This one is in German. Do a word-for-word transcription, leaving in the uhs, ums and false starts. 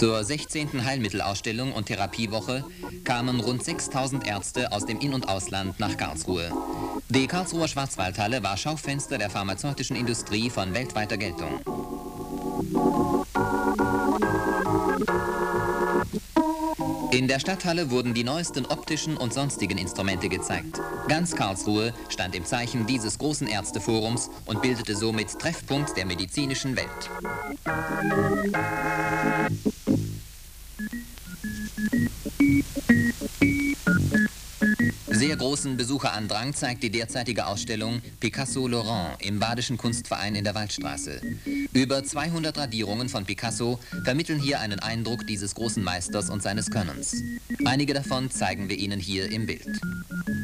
Zur sechzehnten Heilmittelausstellung und Therapiewoche kamen rund sechstausend Ärzte aus dem In- und Ausland nach Karlsruhe. Die Karlsruher Schwarzwaldhalle war Schaufenster der pharmazeutischen Industrie von weltweiter Geltung. In der Stadthalle wurden die neuesten optischen und sonstigen Instrumente gezeigt. Ganz Karlsruhe stand im Zeichen dieses großen Ärzteforums und bildete somit Treffpunkt der medizinischen Welt. Sehr großen Besucherandrang zeigt die derzeitige Ausstellung Picasso Laurent im Badischen Kunstverein in der Waldstraße. Über zweihundert Radierungen von Picasso vermitteln hier einen Eindruck dieses großen Meisters und seines Könnens. Einige davon zeigen wir Ihnen hier im Bild.